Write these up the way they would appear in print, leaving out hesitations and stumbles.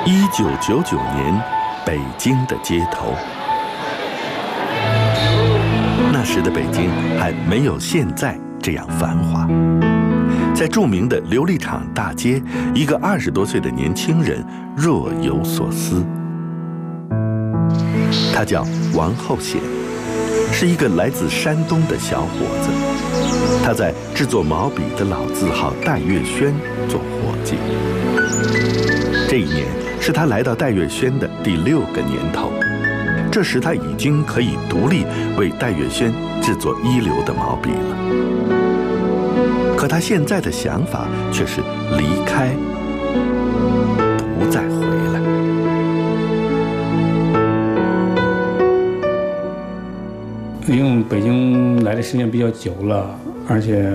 1999年，北京的街头。那时的北京还没有现在这样繁华。在著名的琉璃厂大街，一个20多岁的年轻人若有所思。他叫王厚显，是一个来自山东的小伙子。他在制作毛笔的老字号戴月轩做伙计。这一年是他来到戴月轩的第6个年头。这时他已经可以独立为戴月轩制作一流的毛笔了。可他现在的想法却是离开，不再回来。 因为北京来的时间比较久了，而且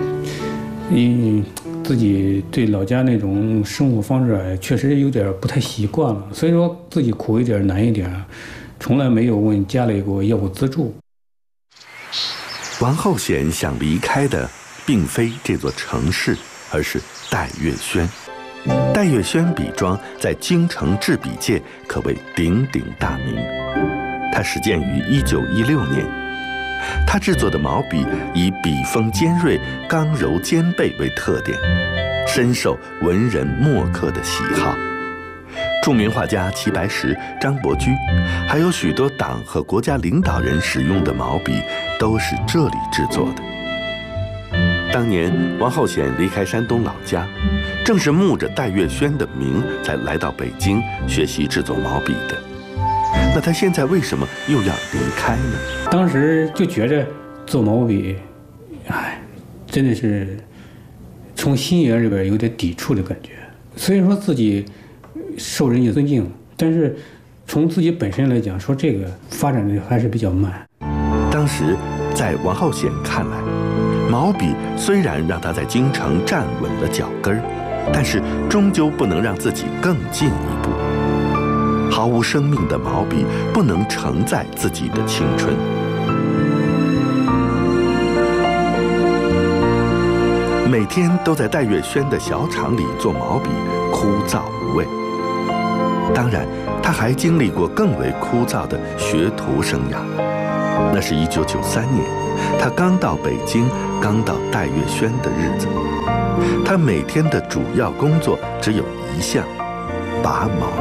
自己对老家那种生活方式确实有点不太习惯了，所以说自己苦一点难一点，从来没有问家里给我要过资助。 王厚显想离开的并非这座城市，而是戴月轩。戴月轩笔庄在京城制笔界可谓鼎鼎大名。它始建于1916年，他制作的毛笔以笔锋尖锐、刚柔兼备为特点，深受文人墨客的喜好。著名画家齐白石、张伯驹，还有许多党和国家领导人使用的毛笔，都是这里制作的。当年王厚显离开山东老家，正是慕着戴月轩的名才来到北京学习制作毛笔的。那他现在为什么又要离开呢？ 当时就觉着做毛笔，真的是从心眼里边有点抵触的感觉。虽然说自己受人家尊敬，但是从自己本身来讲，说这个发展的还是比较慢。 当时在王厚显看来，毛笔虽然让他在京城站稳了脚跟儿，但是终究不能让自己更进一步。毫无生命的毛笔不能承载自己的青春。每天都在戴月轩的小厂里做毛笔，枯燥无味。当然，他还经历过更为枯燥的学徒生涯。那是1993年，他刚到北京，刚到戴月轩的日子。他每天的主要工作只有一项：拔毛。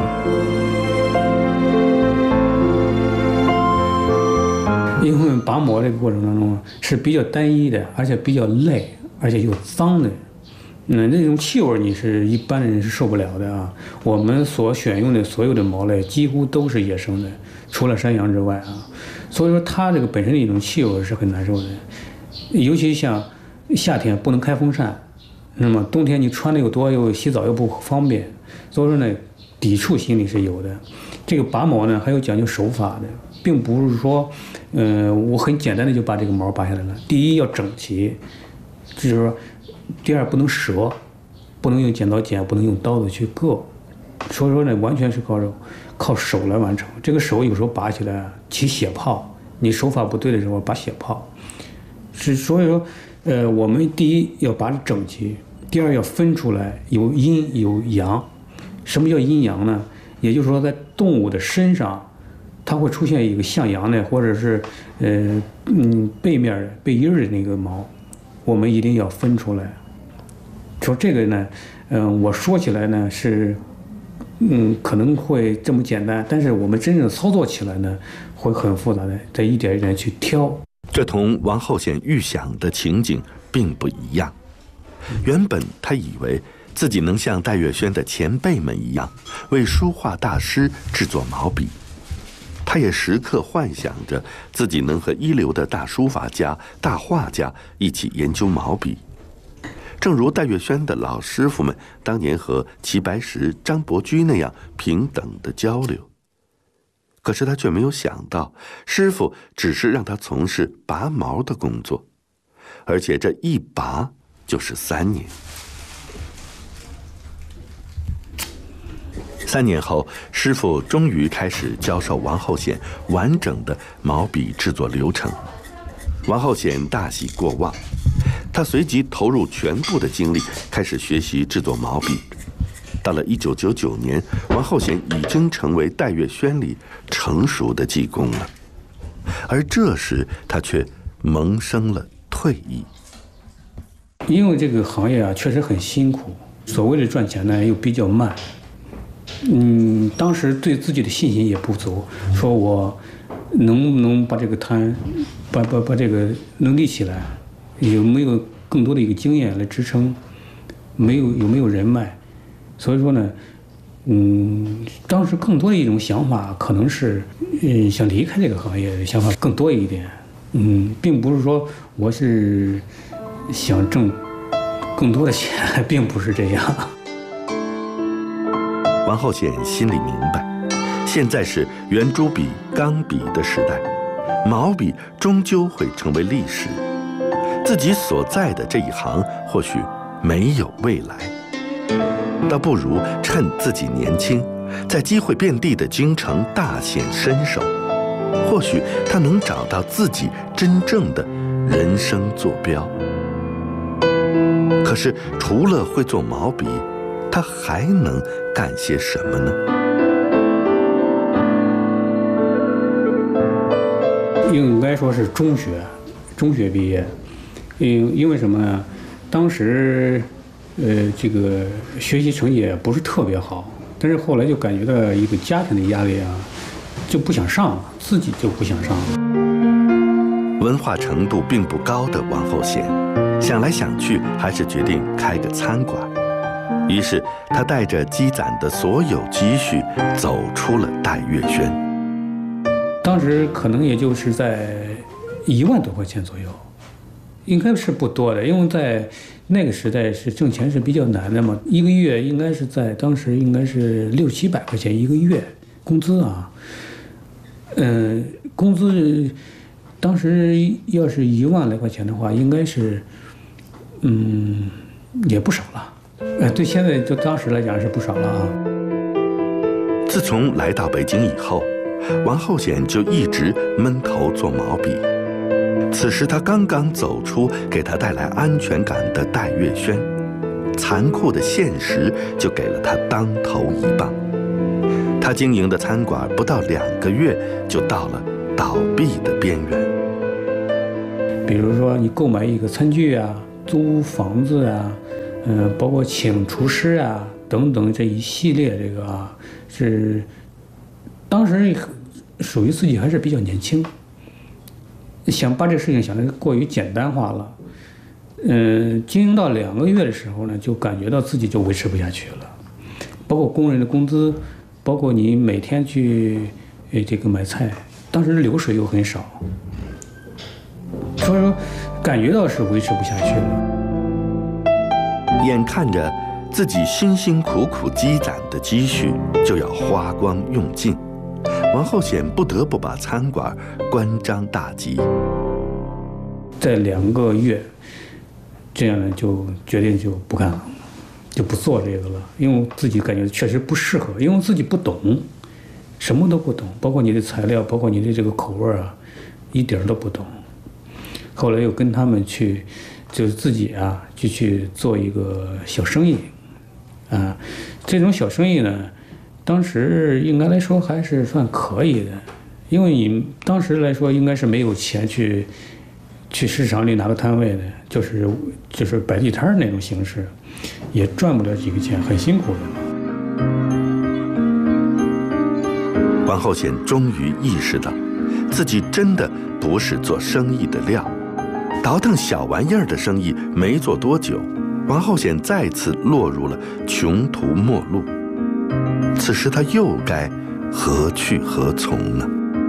因为拔毛这个过程当中是比较单一的，而且比较累，而且又脏的。那种气味你是一般人是受不了的啊。我们所选用的所有的毛类几乎都是野生的，除了山羊之外啊。所以说它这个本身的一种气味是很难受的，尤其像夏天不能开风扇，那么冬天你穿的又多，又洗澡又不方便，所以说呢，抵触心理是有的。这个拔毛呢还有讲究手法的，并不是说，我很简单的就把这个毛拔下来了。第一要整齐，就是说，第二不能折，不能用剪刀剪，不能用刀子去割。所以说呢，完全是靠手来完成。这个手有时候拔起来起血泡，你手法不对的时候拔血泡。所以说，我们第一要拔得整齐，第二要分出来有阴有阳。什么叫阴阳呢？也就是说，在动物的身上，它会出现一个向阳的，或者是背面的背阴的那个毛，我们一定要分出来。说这个呢，我说起来呢是，可能会这么简单，但是我们真正操作起来呢，会很复杂的，再一点一点去挑。 这同王厚显预想的情景并不一样。原本他以为自己能像戴月轩的前辈们一样，为书画大师制作毛笔。他也时刻幻想着自己能和一流的大书法家、大画家一起研究毛笔，正如戴月轩的老师傅们当年和齐白石、张伯驹那样平等的交流。可是他却没有想到，师傅只是让他从事拔毛的工作，而且这一拔就是3年。3年后，师傅终于开始教授王厚显完整的毛笔制作流程。王厚显大喜过望，他随即投入全部的精力开始学习制作毛笔。 到了1999年，王厚显已经成为戴月轩里成熟的技工了，而这时他却萌生了退意。 因为这个行业啊确实很辛苦，所谓的赚钱呢又比较慢。当时对自己的信心也不足，说我能不能把这个摊，把这个能立起来，有没有更多的一个经验来支撑，有没有人脉，所以说呢，当时更多的一种想法可能是，想离开这个行业的想法更多一点，并不是说我是想挣更多的钱，并不是这样。 王厚显心里明白，现在是圆珠笔、钢笔的时代，毛笔终究会成为历史。自己所在的这一行或许没有未来，倒不如趁自己年轻，在机会遍地的京城大显身手，或许他能找到自己真正的人生坐标。可是除了会做毛笔，他还能干些什么呢？ 应该说是中学毕业，因为什么呢？当时这个学习成绩也不是特别好，但是后来就感觉到一个家庭的压力啊，就不想上了，自己就不想上了。 文化程度并不高的王厚显，想来想去，还是决定开个餐馆。于是他带着积攒的所有积蓄，走出了戴月轩。 当时可能也就是在1万多块钱左右，应该是不多的，因为在那个时代是挣钱是比较难的嘛，一个月应该是在当时应该是600-700块钱一个月工资啊，工资当时要是1万来块钱的话，应该是也不少了。对现在就当时来讲是不少了啊。 自从来到北京以后，王厚显就一直闷头做毛笔。此时他刚刚走出给他带来安全感的戴月轩，残酷的现实就给了他当头一棒。他经营的餐馆不到2个月就到了倒闭的边缘。 比如说你购买一个餐具啊，租房子啊，包括请厨师啊等等这一系列这个啊，是当时属于自己还是比较年轻，想把这个事情想得过于简单化了。经营到2个月的时候呢，就感觉到自己就维持不下去了，包括工人的工资，包括你每天去这个买菜，当时流水又很少，所以说感觉到是维持不下去了。 眼看着自己辛辛苦苦积攒的积蓄就要花光用尽，王厚显不得不把餐馆关张大吉。 在2个月，这样呢就决定就不干了，就不做这个了，因为自己感觉确实不适合，因为自己不懂，什么都不懂，包括你的材料，包括你的这个口味啊，一点都不懂。后来又跟他们去，就是自己啊，就去做一个小生意，啊，这种小生意呢，当时应该来说还是算可以的，因为你当时来说应该是没有钱去市场里拿个摊位的，就是摆地摊那种形式，也赚不了几个钱，很辛苦的。 王厚显终于意识到，自己真的不是做生意的料。倒腾小玩意儿的生意没做多久，王厚显再次落入了穷途末路。此时他又该何去何从呢？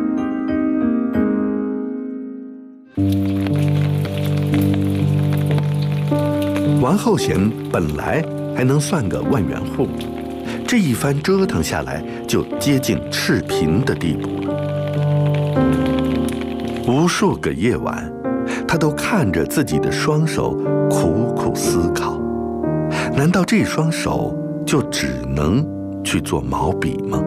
王厚显本来还能算个万元户，这一番折腾下来，就接近赤贫的地步了。无数个夜晚，他都看着自己的双手，苦苦思考：难道这双手就只能去做毛笔吗？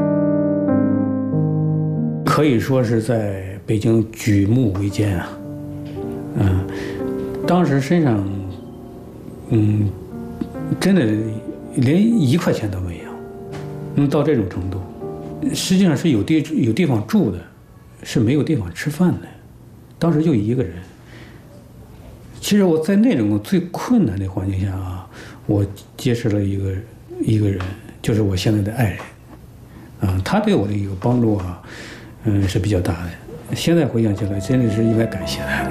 可以说是在北京举目维艰啊。当时身上，真的连1块钱都没有，能到这种程度。实际上是有地方住的，是没有地方吃饭的。当时就一个人。其实我在那种最困难的环境下啊，我结识了一个人，就是我现在的爱人。他对我的一个帮助啊，是比较大的。现在回想起来，真的是应该感谢他的。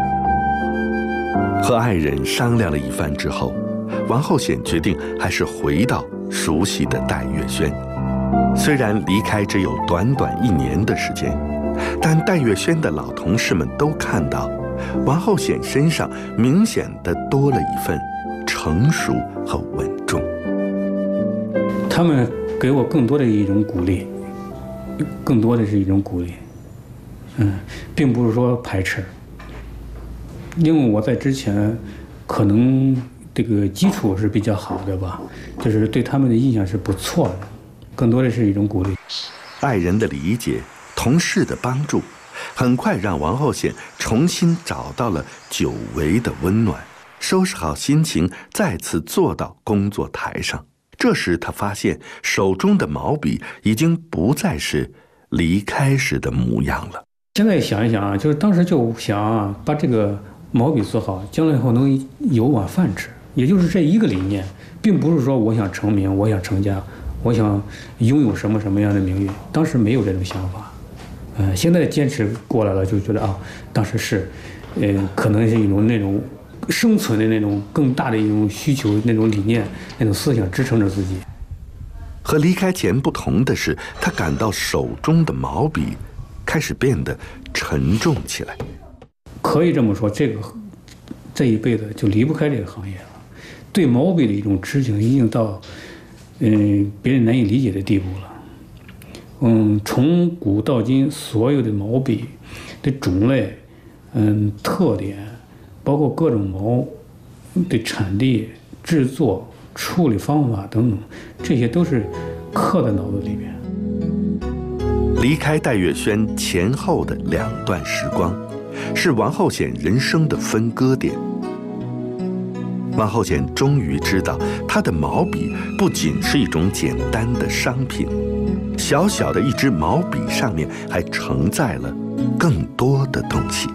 和爱人商量了一番之后，王厚显决定还是回到熟悉的戴月轩。虽然离开只有短短1年的时间，但戴月轩的老同事们都看到王厚显身上明显的多了一份成熟和稳重。 他们给我更多的一种鼓励，更多的是一种鼓励，并不是说排斥。因为我在之前可能这个基础是比较好的吧，就是对他们的印象是不错的，更多的是一种鼓励。 爱人的理解，同事的帮助，很快让王厚显重新找到了久违的温暖，收拾好心情，再次坐到工作台上。这时他发现手中的毛笔已经不再是离开时的模样了。 现在想一想啊，就是当时就想把这个毛笔做好，将来以后能有碗饭吃，也就是这一个理念，并不是说我想成名，我想成家，我想拥有什么样的名誉，当时没有这种想法。现在坚持过来了，就觉得当时是，可能是一种那种生存的那种更大的一种需求，那种理念，那种思想支撑着自己。 和离开前不同的是，他感到手中的毛笔开始变得沉重起来。 可以这么说，这一辈子就离不开这个行业了。对毛笔的一种痴情已经到，别人难以理解的地步了。从古到今，所有的毛笔的种类，特点，包括各种毛的产地、制作、处理方法等等，这些都是刻在脑子里面。 离开戴月轩前后的2段时光，是王厚显人生的分割点。王厚显终于知道，他的毛笔不仅是一种简单的商品，小小的一支毛笔上面还承载了更多的东西。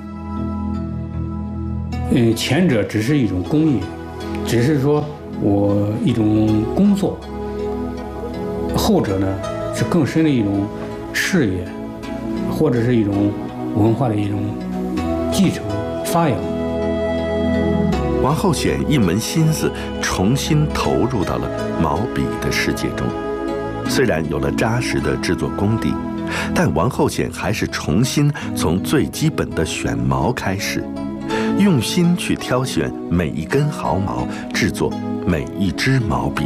前者只是一种工艺，只是说我一种工作；后者呢，是更深的一种事业，或者是一种文化的一种继承、发扬。 王厚显一门心思重新投入到了毛笔的世界中。虽然有了扎实的制作功底，但王厚显还是重新从最基本的选毛开始，用心去挑选每一根毫毛，制作每一支毛笔。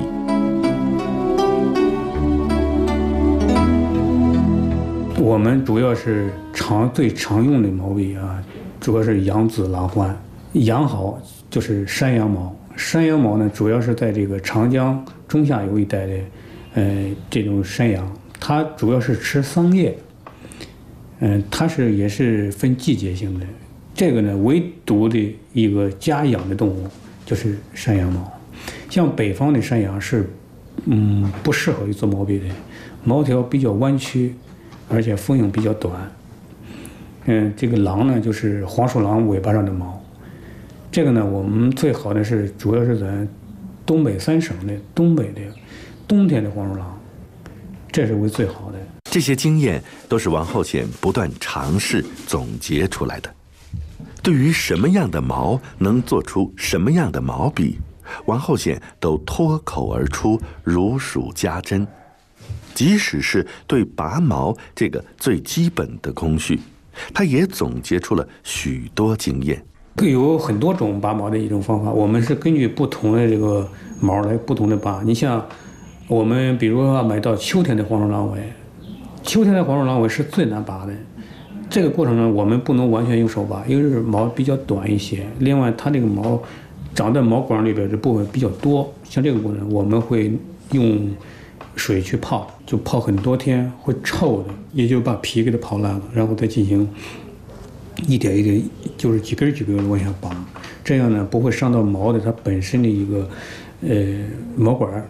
我们主要是最常用的毛笔主要是扬子、郎獾。羊毫就是山羊毛，山羊毛呢，主要是在这个长江中下游一带的，这种山羊，它主要是吃桑叶，它也是分季节性的。这个呢，唯独的一个家养的动物就是山羊毛。像北方的山羊是，不适合于做毛笔的，毛条比较弯曲，而且锋影比较短。这个狼呢，就是黄鼠狼尾巴上的毛。这个呢，我们最好的是主要是咱东北3省的东北的冬天的黄鼠狼，这是为最好的。 这些经验都是王厚显不断尝试总结出来的。对于什么样的毛能做出什么样的毛笔，王厚显都脱口而出，如数家珍。即使是对拔毛这个最基本的工序，他也总结出了许多经验。 有很多种拔毛的一种方法，我们是根据不同的这个毛来不同的拔。你像我们比如说买到秋天的黄鼠狼尾，秋天的黄鼠狼尾是最难拔的。这个过程呢，我们不能完全用手拔，因为是毛比较短一些，另外它这个毛长在毛管里边的部分比较多。像这个过程，我们会用水去泡，就泡很多天，会臭的，也就把皮给它泡烂了，然后再进行一点一点，就是几根几根的往下拔，这样呢不会伤到毛的它本身的一个毛管，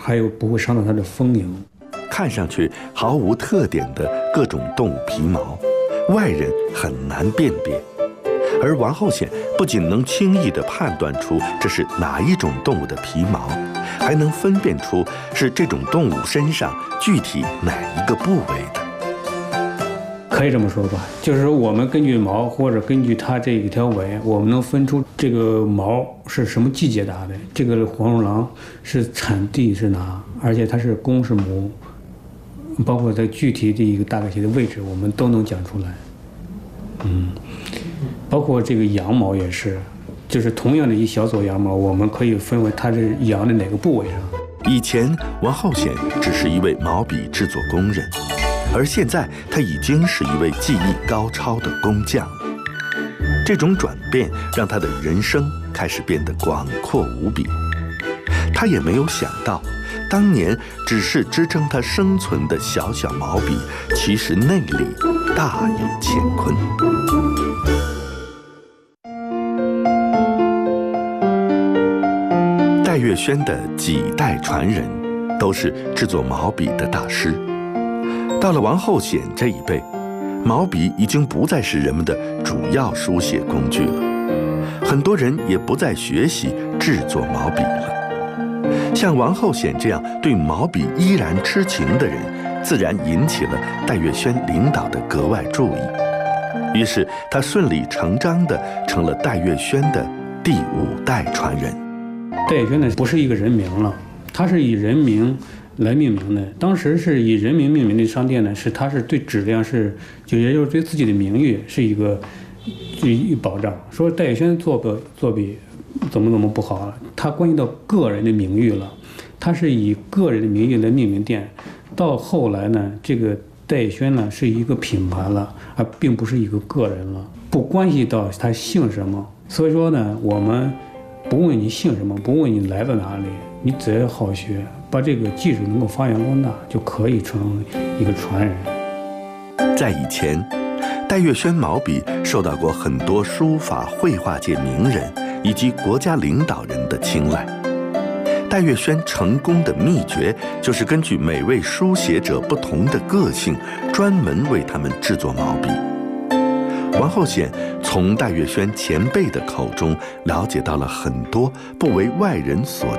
还有不会伤到它的丰盈。 看上去毫无特点的各种动物皮毛，外人很难辨别。而王厚显不仅能轻易地判断出这是哪一种动物的皮毛，还能分辨出是这种动物身上具体哪一个部位的。 可以这么说吧，就是说我们根据毛或者根据它这一条尾，我们能分出这个毛是什么季节打的，这个黄鼠狼是产地是哪，而且它是公是母，包括它具体的一个大概些的位置，我们都能讲出来。包括这个羊毛也是，就是同样的一小撮羊毛，我们可以分为它是羊的哪个部位上。 以前王厚显只是一位毛笔制作工人，而现在他已经是一位技艺高超的工匠了。这种转变让他的人生开始变得广阔无比。他也没有想到，当年只是支撑他生存的小小毛笔，其实内里大有乾坤。戴月轩的几代传人都是制作毛笔的大师。到了王厚显这一辈，毛笔已经不再是人们的主要书写工具了，很多人也不再学习制作毛笔了。像王厚显这样对毛笔依然痴情的人，自然引起了戴月轩领导的格外注意。于是他顺理成章地成了戴月轩的第5代传人。 戴月轩呢，不是一个人名了，它是以人名来命名的。当时是以人名命名的商店呢，它是对质量也就是对自己的名誉是一个保障。说戴月轩做笔怎么不好了，它关系到个人的名誉了，它是以个人的名誉来命名店。到后来呢，这个戴月轩呢是一个品牌了，而并不是一个个人了，不关系到他姓什么。所以说呢，我们不问你姓什么，不问你来自哪里，你只要好学，把这个技术能够发扬光大，就可以成一个传人。 在以前，戴月轩毛笔受到过很多书法绘画界名人以及国家领导人的青睐。戴月轩成功的秘诀就是根据每位书写者不同的个性，专门为他们制作毛笔。王厚显从戴月轩前辈的口中了解到了很多不为外人所